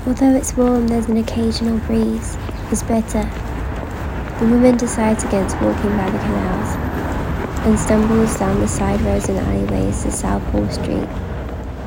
Although it's warm, there's an occasional breeze. It's better. The woman decides against walking by the canals and stumbles down the side roads and alleyways to Southall Street.